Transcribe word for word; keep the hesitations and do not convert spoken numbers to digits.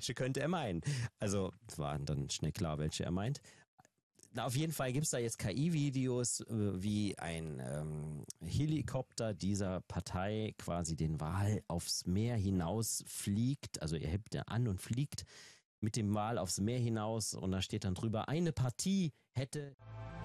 welche könnte er meinen? Also es war dann schnell klar, welche er meint. Na, auf jeden Fall gibt es da jetzt K I-Videos, äh, wie ein ähm, Helikopter dieser Partei quasi den Wal aufs Meer hinaus fliegt. Also er hebt er an und fliegt mit dem Wal aufs Meer hinaus und da steht dann drüber, eine Partie hätte...